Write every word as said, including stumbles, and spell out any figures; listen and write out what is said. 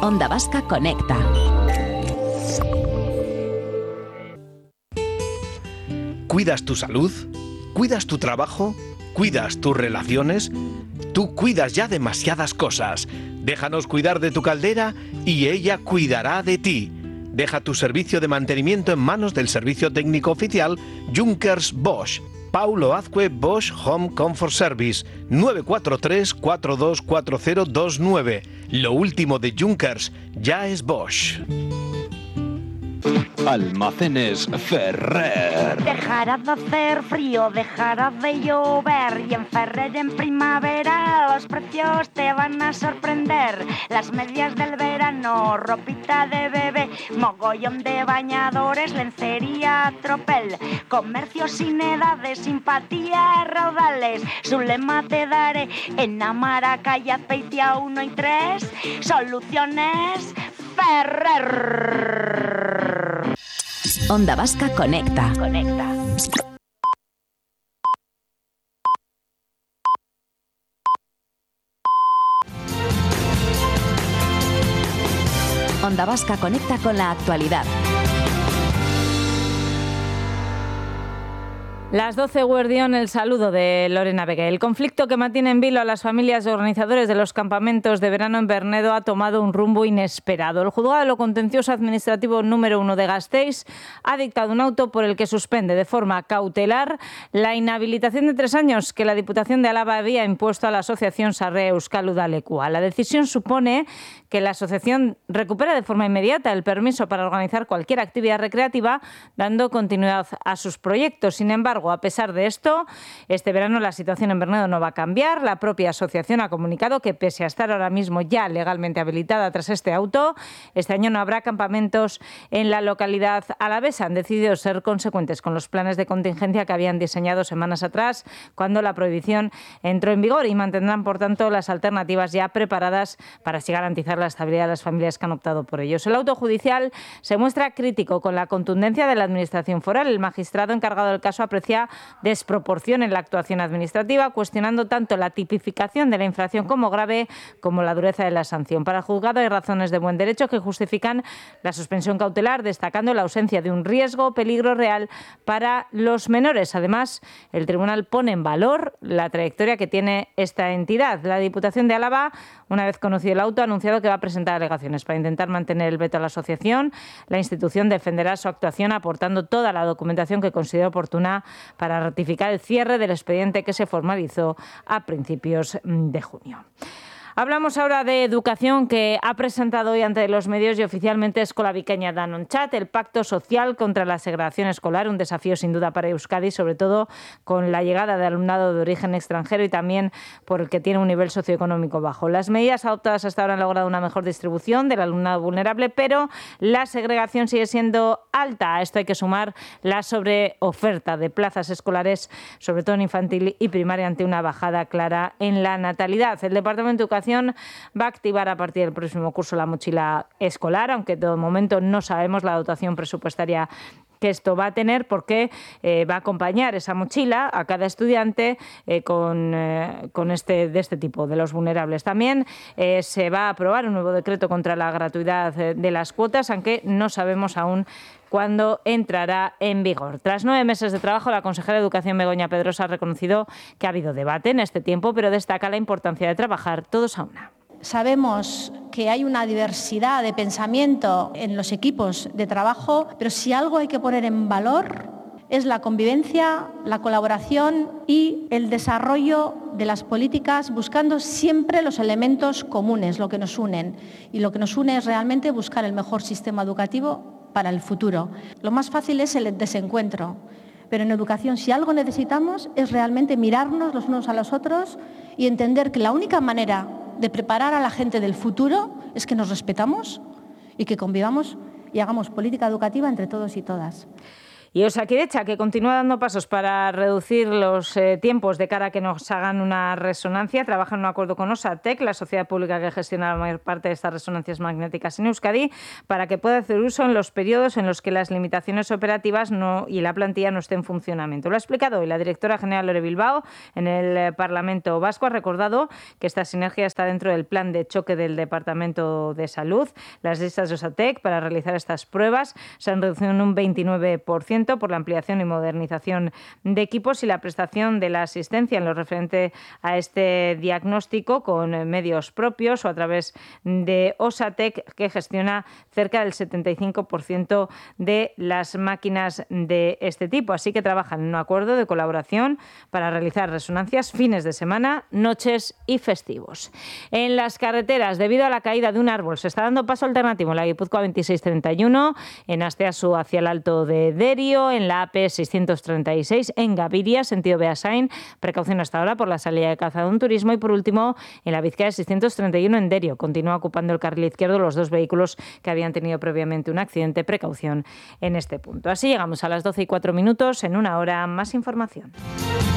Onda Vasca Conecta. ¿Cuidas tu salud? ¿Cuidas tu trabajo? ¿Cuidas tus relaciones? Tú cuidas ya demasiadas cosas. Déjanos cuidar de tu caldera y ella cuidará de ti. Deja tu servicio de mantenimiento en manos del servicio técnico oficial Junkers Bosch. Paulo Azcue Bosch Home Comfort Service, nueve cuatro tres, cuatro dos cuatro cero dos nueve. Lo último de Junkers ya es Bosch. Almacenes Ferrer. Dejará de hacer frío, dejará de llover y en Ferrer en primavera los precios te van a sorprender. Las medias del verano, ropita de bebé, mogollón de bañadores, lencería, tropel, comercio sin edades, simpatía, raudales. Su lema te daré en Amara, calle Azpeitia uno y tres. Soluciones Ferrer. Onda Vasca Conecta. Conecta. Onda Vasca Conecta con la actualidad. Las doce, Guardión, el saludo de Lorena Vega. El conflicto que mantiene en vilo a las familias y organizadores de los campamentos de verano en Bernedo ha tomado un rumbo inesperado. El juzgado de lo contencioso administrativo número uno de Gasteiz ha dictado un auto por el que suspende de forma cautelar la inhabilitación de tres años que la Diputación de Álava había impuesto a la asociación Sarre Euskal Udalekua. La decisión supone que la asociación recupera de forma inmediata el permiso para organizar cualquier actividad recreativa, dando continuidad a sus proyectos. Sin embargo, a pesar de esto, este verano la situación en Bernedo no va a cambiar. La propia asociación ha comunicado que, pese a estar ahora mismo ya legalmente habilitada tras este auto, este año no habrá campamentos en la localidad alavesa. Han decidido ser consecuentes con los planes de contingencia que habían diseñado semanas atrás, cuando la prohibición entró en vigor, y mantendrán, por tanto, las alternativas ya preparadas para así garantizar la estabilidad de las familias que han optado por ellos. El auto judicial se muestra crítico con la contundencia de la Administración foral. El magistrado encargado del caso aprecia desproporción en la actuación administrativa, cuestionando tanto la tipificación de la infracción como grave como la dureza de la sanción. Para el juzgado hay razones de buen derecho que justifican la suspensión cautelar, destacando la ausencia de un riesgo o peligro real para los menores. Además, el tribunal pone en valor la trayectoria que tiene esta entidad. La Diputación de Álava, una vez conocido el auto, ha anunciado que va a presentar alegaciones para intentar mantener el veto a la asociación. La institución defenderá su actuación aportando toda la documentación que considere oportuna para ratificar el cierre del expediente que se formalizó a principios de junio. Hablamos ahora de educación, que ha presentado hoy ante los medios y oficialmente Eskola Bikaina Danontzat el Pacto Social contra la Segregación Escolar, un desafío sin duda para Euskadi, sobre todo con la llegada de alumnado de origen extranjero y también por el que tiene un nivel socioeconómico bajo. Las medidas adoptadas hasta ahora han logrado una mejor distribución del alumnado vulnerable, pero la segregación sigue siendo alta. A esto hay que sumar la sobreoferta de plazas escolares, sobre todo en infantil y primaria, ante una bajada clara en la natalidad. El Departamento de Educación va a activar a partir del próximo curso la mochila escolar, aunque de momento no sabemos la dotación presupuestaria que esto va a tener, porque eh, va a acompañar esa mochila a cada estudiante eh, con, eh, con este, de este tipo, de los vulnerables. También eh, se va a aprobar un nuevo decreto contra la gratuidad de las cuotas, aunque no sabemos aún cuándo entrará en vigor. Tras nueve meses de trabajo, la consejera de Educación, Begoña Pedrosa, ha reconocido que ha habido debate en este tiempo, pero destaca la importancia de trabajar todos a una. Sabemos que hay una diversidad de pensamiento en los equipos de trabajo, pero si algo hay que poner en valor es la convivencia, la colaboración y el desarrollo de las políticas, buscando siempre los elementos comunes, lo que nos unen. Y lo que nos une es realmente buscar el mejor sistema educativo para el futuro. Lo más fácil es el desencuentro, pero en educación, si algo necesitamos, es realmente mirarnos los unos a los otros y entender que la única manera de preparar a la gente del futuro es que nos respetamos y que convivamos y hagamos política educativa entre todos y todas. Y Osakidetza, que continúa dando pasos para reducir los eh, tiempos de cara a que nos hagan una resonancia, trabaja en un acuerdo con Osatec, la sociedad pública que gestiona la mayor parte de estas resonancias magnéticas en Euskadi, para que pueda hacer uso en los periodos en los que las limitaciones operativas no, y la plantilla no esté en funcionamiento. Lo ha explicado hoy la directora general Lore Bilbao en el Parlamento Vasco. Ha recordado que esta sinergia está dentro del plan de choque del Departamento de Salud. Las listas de Osatec para realizar estas pruebas se han reducido en un veintinueve por ciento por la ampliación y modernización de equipos y la prestación de la asistencia en lo referente a este diagnóstico con medios propios o a través de Osatec, que gestiona cerca del setenta y cinco por ciento de las máquinas de este tipo. Así que trabajan en un acuerdo de colaboración para realizar resonancias fines de semana, noches y festivos. En las carreteras, debido a la caída de un árbol, se está dando paso alternativo en la Guipúzcoa veintiséis treinta y uno, en Asteasu hacia el Alto de Derio, en la A P seiscientos treinta y seis, en Gaviria, sentido Beasain, precaución hasta ahora por la salida de Cazadón Turismo, y por último en la Vizcaya seiscientos treinta y uno en Derio. Continúa ocupando el carril izquierdo los dos vehículos que habían tenido previamente un accidente. Precaución en este punto. Así llegamos a las doce y cuatro minutos. En una hora, más información.